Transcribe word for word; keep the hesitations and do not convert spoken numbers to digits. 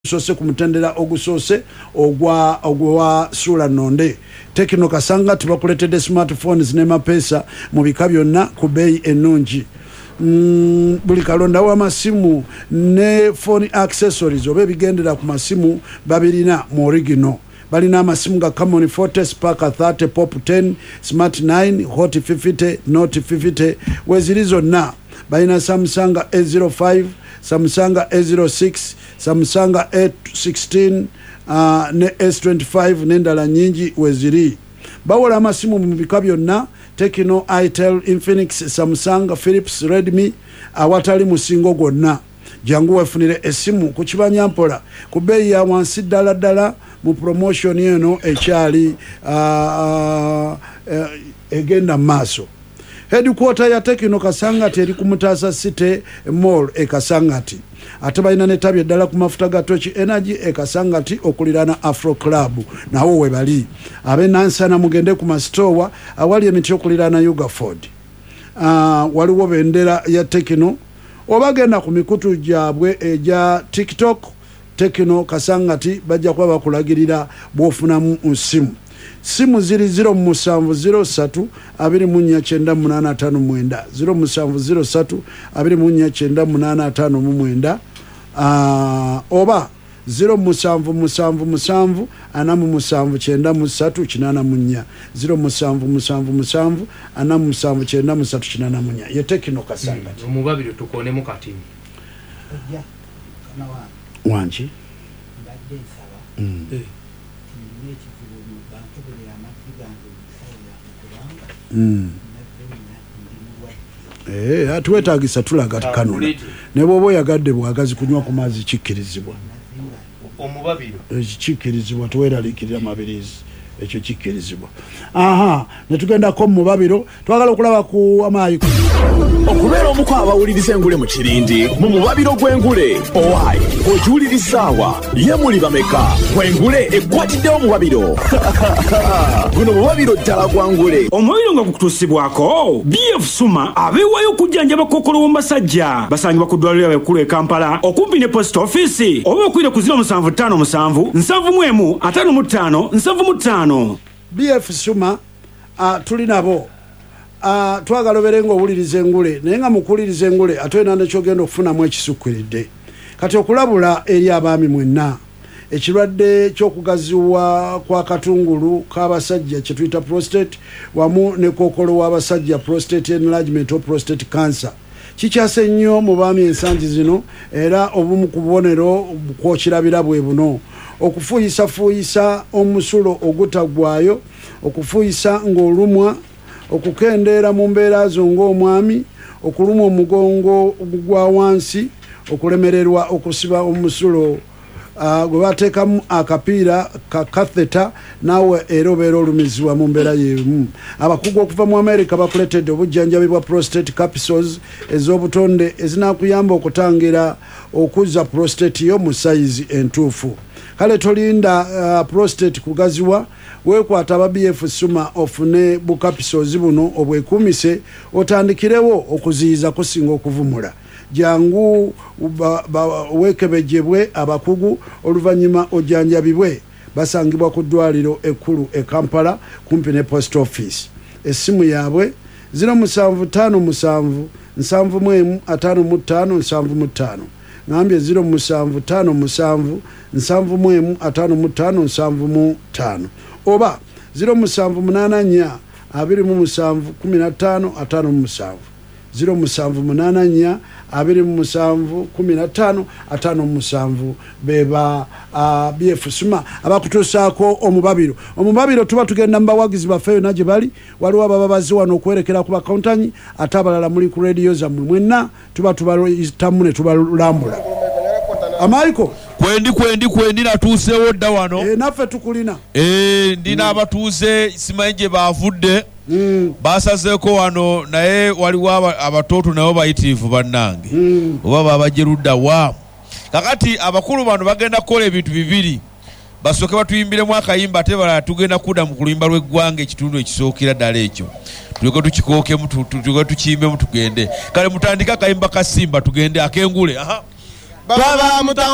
sose ku mutendera ogusose ogwa ogwa sula nonde. Tekino Kasanga tubakuletedde smartphones ne mapesa mu bika byonna ku beeyi ennungi. Mm, buli kalonda wa masimu ne phone accessories oba ebigendera ku masimu babirina mu original. Balina amasimu ga Camon forty, Spark thirty, Pop ten, Smart nine, Hot fifty, Note fifty. Weziri zonna balina Samsung A zero five, Samsung A zero six, Samsung A sixteen, uh, ne S twenty-five nendala nyingi weziri. Bawola amasimu mu bika byonna Tekino, Itel, Infinix, Samsung, Philips, Redmi awatali musingo gonna. Jangu wefunire esimu ku kibanyampola ku beeyi ya wansi ddala ddala mu promotion yeno ekyali uh, uh, egenda maaso. Headquarter ya Tekino Kasangati eri ku Mutasa City Mall e Kasangati. Ate balina netabye ddala ku mafuta ga Tochi Energy e Kasangati okulirana Afro Club nawo we bali. Abe nansana mugende ku mastowa awali emiti okulirana Yuga Ford. Uh, waliwo bendera ya Tekino obagenda ku mikutu gyabwe eja TikTok. Tekino Kasangati bajja kuba bakulagirira bwofunamu nsimu. Simu ziri zero musanvu zero satu abiri munya chenda munana tano mwenda zero musanvu zero satu abiri munya chenda munana tano mwenda uh, oba zero musanvu musanvu musanvu anamu musanvu chenda musatu chinana munya zero musanvu musanvu musanvu anamu musanvu chenda musatu chinana munya ye Tekino Kasangati. Mm, mubabiro tukone mukatini ojja kana wa wanji badde nsaba mm. eh Mm. Eh atwetagisa tulaga kanula ne bobo yagadde bwagazi kunywa ku mazi kikirizibwa omubabiro kikirizibwa tweralikirira mabirizi ekyo kikirizibwa. Aha netugenda ko mu babiro twagala okulaba ku amayi okubeera omuko abawuliriza engule mu kirindi mu mubabiro gw'engule owayi ojulirizaawa ye muli bameka gw'engule ekwatiddewo mubabiro guno mubabiro ddala gwa ngule omubabiro nga gukutuusibwako B F Suma abeewayo okujjanjaba kookolo w'omusajja basangibwa ku ddwaliro ekkulu e Kampala okumpi ne post office oba okwire ku ziro musanvu ttaano musanvu nsanvu mu emu ataano mu ttaano nsanvu mu ttaano. B F Suma uh, tuli nabo uh, twagala oberenga owuliriza engule naye nga mukuwuliriza engule ate nanda kyogenda okufunamu ekisukkiridde kati okulabula eri abaami mwenna ekirwadde ky'okugaziwa kwa katungulu k'abasajja kye tuyita prostate wamu ne kookolo w'abasajja prostate enlargement of prostate cancer kikyase nnyo mu baami ensangi zino era obumu ku bubonero kwokirabira bwe buno okufuyisa fuyisa omusulo ogutagwayo okufuyisa ng'olumwa okukendeera mu mbeera zo ng'omwami okulumwa omugongo gwa wansi okulemererwa okusiba omusulo uh, gwe bateekamu akapiira ka katheta naawe era obeera olumizibwa mu mbeera yemu. Abakugu okuva mu America bakuletedde obujjanjabi bwa prostate capsules ez'obutonde ezinaakuyamba okutangira okuzza prostate yo mu sayizi entuufu. Kale tolinda uh, prostate kugaziwa wekwata aba B F Suma ofune bukapisozi buno obwekumise otandikirewo okuziyiza kusinga okuvumula jangu ba, ba, wekebejebwe abakugu oluvanyuma ojanjabibwe basangibwa ku ddwaliro ekkulu e Kampala kumpi ne post office. Essimu yaabwe zero musanvu ttaano musanvu nsanvu mu emu ataano mu ttaano nsanvu mu ttaano ngambye zero musanvu ttaano musanvu nsanvu mu emu ataano mu ttaano nsanvu mu ttaano oba zero musanvu munaana nnya abiri mu musanvu kumi na ttaano ataano mu musanvu zero musanvu munaana nnya abiri mu musanvu kumi na ttaano ataano mu musanvu beba uh, B F Suma abakutuusaako omubabiro. Omubabiro tuba tugenda mu bawagizi baffe yonna gye bali waliwo abababazi wano okwerekera ku bakontanyi ate abalala muli ku rediyo zammwe mwenna tuba tubayitamu ne tubalambula. Amaiko kwendi kwendi kwendi natuuseewo dda wano e, naffe tukulina e, ndina mm. abatuuze simanyi gye baavudde mm. basazeeko wano naye waliwo abatooto nabo bayitirivu bannange mm. oba babajerudda wa kakati abakulu bano bagenda kukola ebintu bibiri basooke batuyimbiremu akayimba ate balala tugenda kudda mu kuluyimba lw'eggwanga ekitundu ekisookera ddala ekyo tuleke tukikookemu tuleke tukiyimbemu tugende kale mutandike akayimba ka Simba tugende akengule aha baba